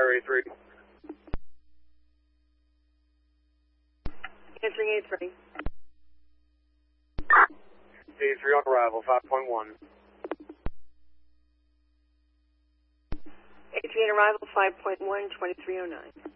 Fire A3. Answering A3. A3 on arrival, 5.1. A3 on arrival, 5.1, 2309.